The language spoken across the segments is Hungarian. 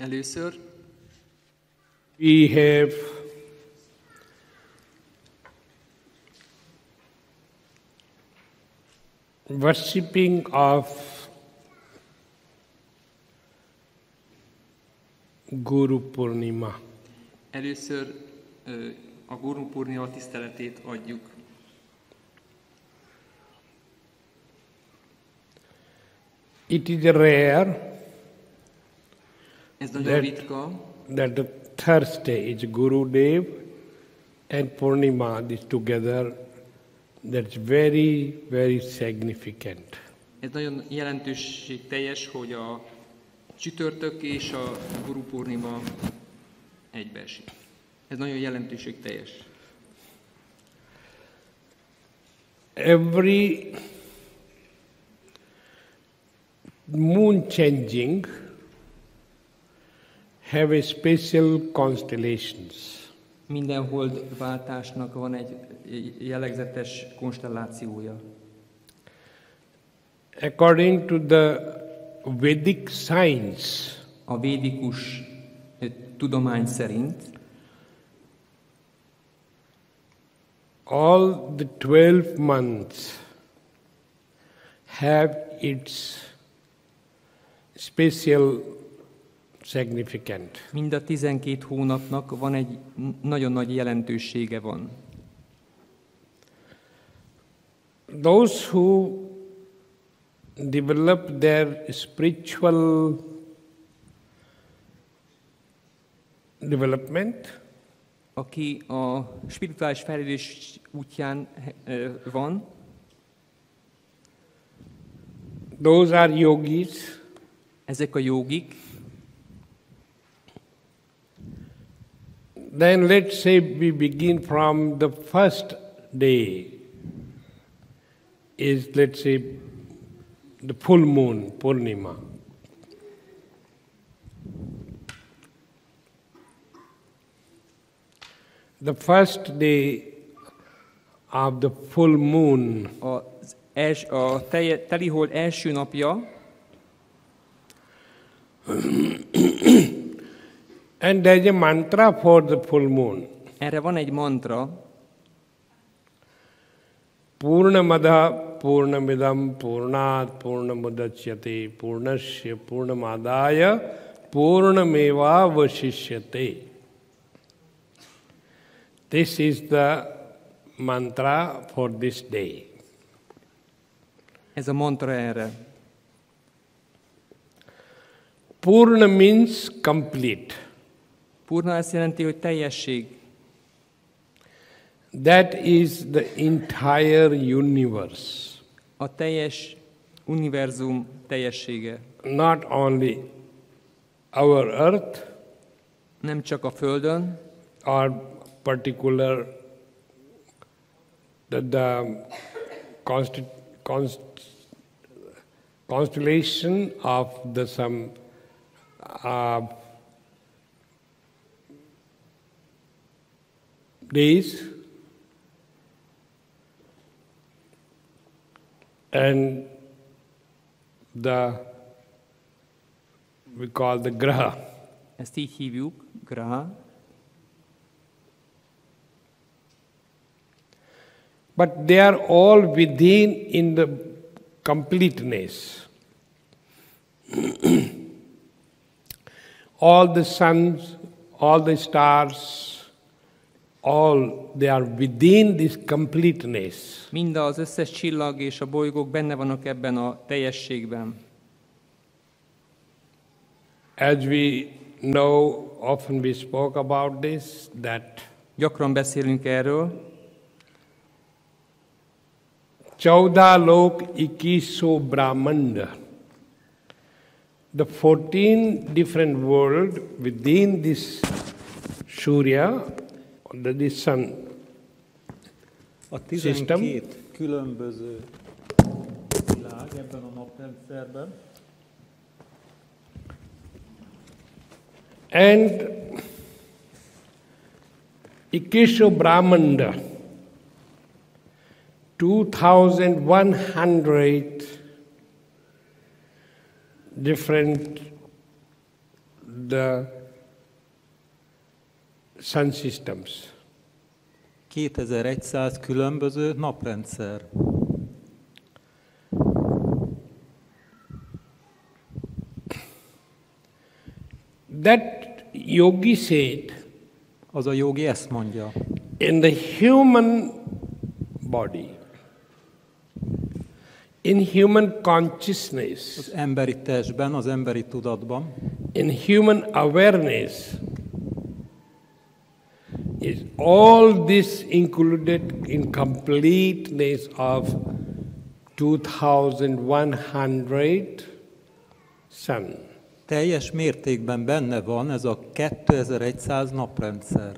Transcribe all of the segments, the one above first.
Először we have worshipping of Guru Purnima. Először a Guru Purnima tiszteletét adjuk. It is rare Ez nagyon ritka, that the Thursday is Guru Dev and Purnima is together. That's very, very significant. ez nagyon jelentőségteljes, hogy a csütörtök és a Guru Purnima egybeesik. Ez nagyon jelentőségteljes. Every moon changing have a special constellations. Minden holdváltásnak van egy jellegzetes konstellációja. According to the Vedic science, A védikus tudomány szerint all the 12 months have its special significant. mind a 12 hónapnak van egy nagyon nagy jelentősége van. Those who develop their spiritual development, Aki a spirituális fejlődés útján van, those are yogis. ezek a jogik, Then let's say we begin from the first day is, let's say, the full moon, Purnima. The first day of the full moon a telihold első napja, and there is a mantra for the full moon. erre van egy mantra, Purnamada Purnamidam Purnat Purnamudachyate Purnasya Purnamadaya Purnameva Vasishyate. This is the mantra for this day. ez a mantra erre. Purna means complete. Purna azt jelenti, hogy teljesség. That is the entire universe. A teljes univerzum teljessége. Not only our earth Nem csak a Földön, or particular the constellation of the some days and we call the graha. ezt így hívjuk, graha, but they are all within in the completeness. All the suns, all the stars, all they are within this completeness. mind az összes csillag és a bolygók benne vannak ebben a teljességben. As we know, often we spoke about this, that Gyakran beszélünk erről, Chauda Lok Ikiso Brahmanda. The 14 different worlds within this Surya, this sun A system, 12 különböző világ ebben a naprendszerben, and Ikesho Brahmanda, 2100 different the sun systems. 2100 különböző naprendszer. That yogi said, Az a jogi ezt mondja. in the human body, in human consciousness, Az emberi testben, az emberi tudatban, in human awareness, is all this included in completeness of 2100 sun. teljes mértékben benne van ez a 2100 naprendszer.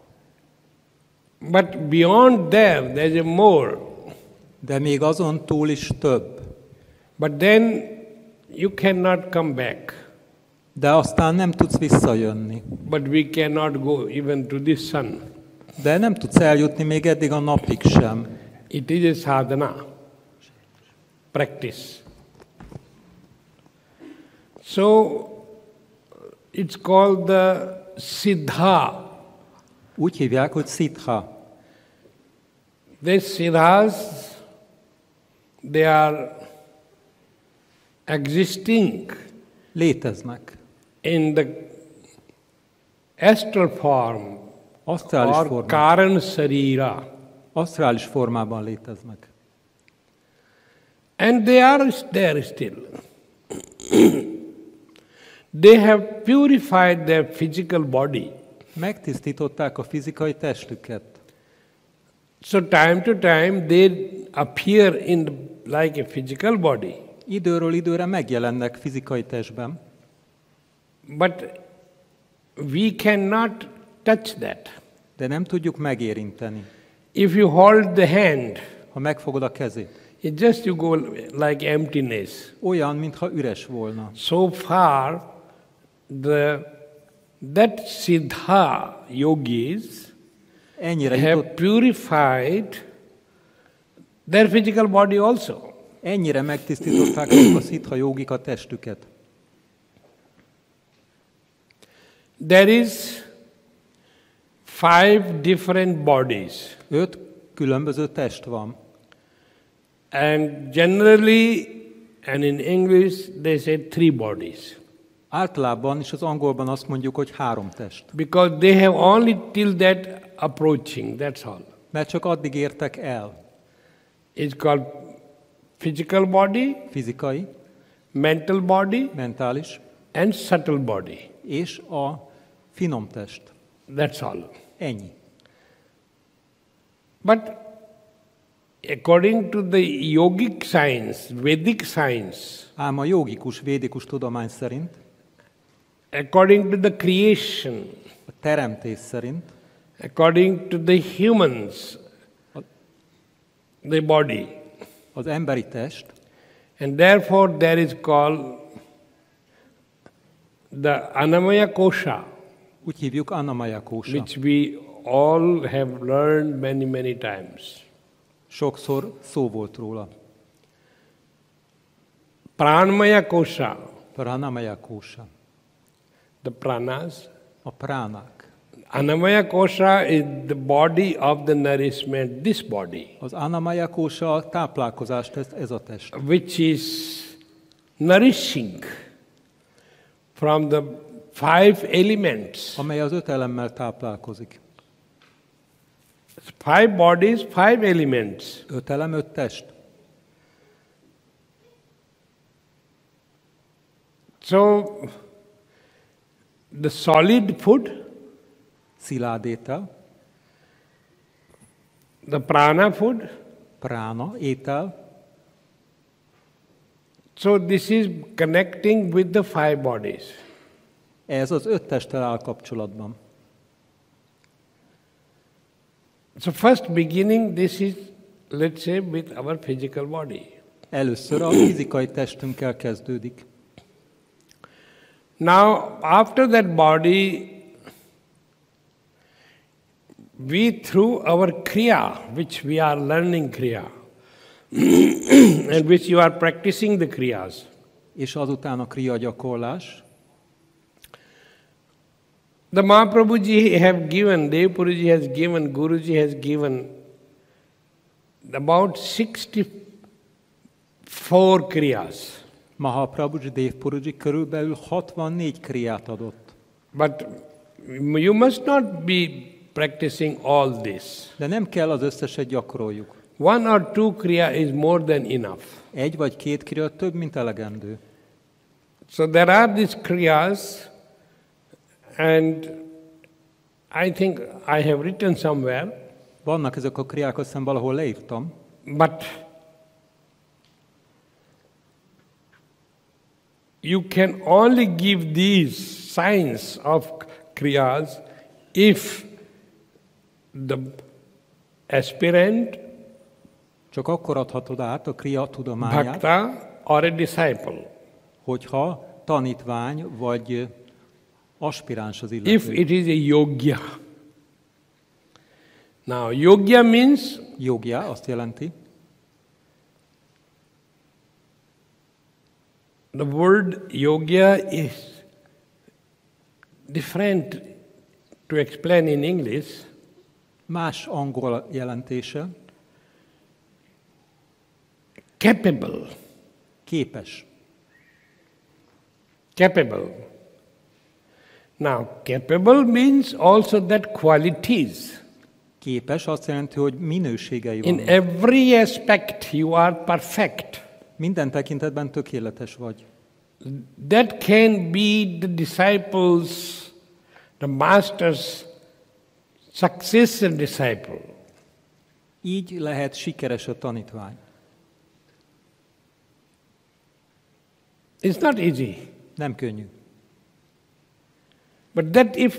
But beyond there, there's a more. De még azon túl is több. But then you cannot come back. De aztán nem tudsz visszajönni. But we cannot go even to the sun. De nem tudsz eljutni még eddig a napig sem. It is a sadhana, practice. So it's called the siddha. Úgy hívják, hogy siddha. These siddhas, they are existing Léteznek. in the astral form Asztrális or formában. karan sarira. Asztrális formában léteznek. And they are there still. They have purified their physical body. Megtisztították a fizikai testüket. So time to time they appear like a physical body. Időről időre megjelennek fizikai testben, But we cannot touch that. de nem tudjuk megérinteni. If you hold the hand, Ha megfogod a kezét, it just you go like emptiness. olyan, mintha üres volna. So far, that siddha yogis Ennyire, have jutott, purified their physical body also. ennyire megtisztították azok a siddha jogik a testüket. There is 5 different bodies. 5 különböző test van. And generally, and in English, they say 3 bodies. Általában is az angolban azt mondjuk, hogy 3 test. Because they have only till that approaching, that's all. Mert csak addig értek el. It's called physical body, Fizikai, mental body, mentális and subtle body. és a finom test. That's all. Ennyi. But according to the yogic science, Vedic science, Ám a jogikus, védikus tudomány szerint, according to the creation, a teremtés szerint, according to the humans, the body, az emberi test, and therefore there is called the Annamaya Kosha, úgy hívjuk Annamaya Kósa. which we all have learned many, many times. Sokszor szó volt róla. Pranamaya Kosha, Pranamaya Kósa. the pranas. A pránák. Annamaya Kosha is the body of the nourishment, this body, Az Annamaya Kósa a táplálkozást, ez a test, which is nourishing from the 5 elements. amely az 5 elemmel táplálkozik. 5 bodies, 5 elements. 5 elem, 5 test. So, the solid food, Szilárd étel, the prana food, prána, étel. so this is connecting with the 5 bodies. Ez az 5 testtel áll kapcsolatban. So first beginning, this is, let's say, with our physical body. Először a fizikai testünkkel kezdődik. Now, after that body, we through our kriya, which we are learning kriya, and which you are practicing the kriyas, És azután a kriya gyakorlás, The Mahaprabhuji have given, Dev Puruji has given, Guruji has given about 64 kriyas. Mahaprabhuji, Dev Puruji körülbelül 64 kriát adott. But you must not be practicing all this. De nem kell az összeset gyakoroljuk. 1 or 2 kriya is more than enough. 1 vagy 2 kriya több, mint elegendő. So there are these kriyas, and I think I have written somewhere, Vannak ezek a kriák, azt hiszem valahol leírtam, but you can only give these signs of kriyas if the aspirant, csak akkor adhatod át a kriya tudományát, bhakta or a disciple. hogyha tanítvány vagy aspiráns az illető. If it is a yogya. Now, yogya means Jogja azt jelenti, the word yogya is different to explain in English. más angol jelentése, Capable. képes. Capable. Now, capable means also that qualities. Képes azt jelenti, hogy minőségei In vannak. every aspect you are perfect. Minden tekintetben tökéletes vagy. That can be the disciples, the master's successor disciple. Így lehet sikeres a tanítvány. It's not easy. Nem könnyű. But that if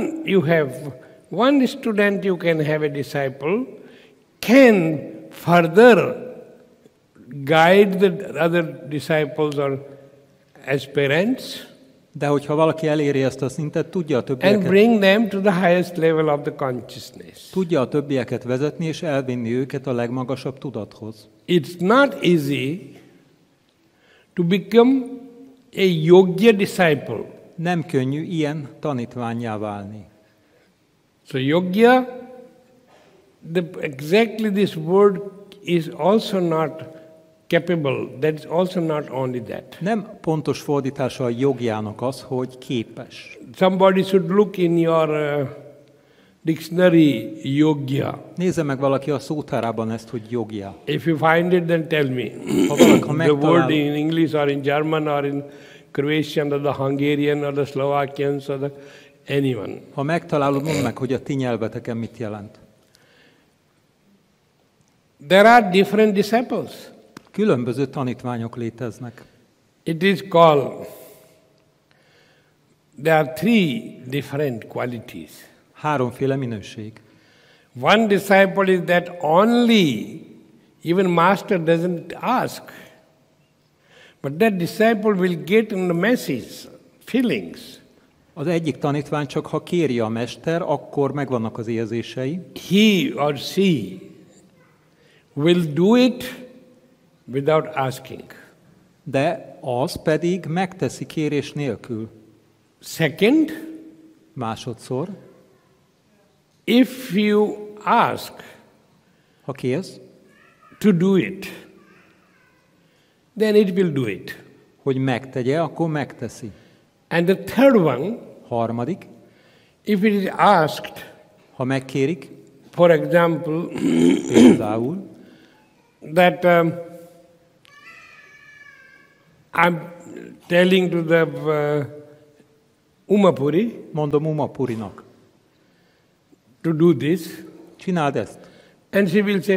one student you can have a disciple, can further guide the other disciples or aspirants De hogyha valaki eléri ezt a szintet, tudja a and többieket, bring them to the highest level of the consciousness. tudja a többieket vezetni és elvinni őket a legmagasabb tudathoz. It's not easy to become a yogya disciple. Nem könnyű ilyen tanítvánnyá válni. So yogya, exactly this word is also not capable. That is also not only that. Nem pontos fordítása a jogjának az, hogy képes. Somebody should look in your dictionary yogya. Nézze meg valaki a szótárában ezt, hogy jogja. If you find it, then tell me. Ha valaki The word megtalál, in English or in German or in Croatian or the Hungarian or the Slovakians or anyone. ha megtalálod, mondd meg, hogy a ti nyelveteken mit jelent. There are different disciples. Különböző tanítványok léteznek. It is called, there are 3 different qualities. 3 minőség. One disciple is that only, even master doesn't ask, but that disciple will get in the message, feelings. Az egyik tanítvány csak ha kéri a mester, akkor megvannak az érzései. He or she will do it without asking. De az pedig megteszi kérés nélkül. Second, Másodszor, if you ask ha kérsz, to do it, then it will do it. hogy megtegye, akkor megteszi. And the third one, Harmadik, if it is asked, ha megkérik, for example, például, that I'm telling to the Umapuri mondom Umapurinak, to do this, csináld ezt. and she will say,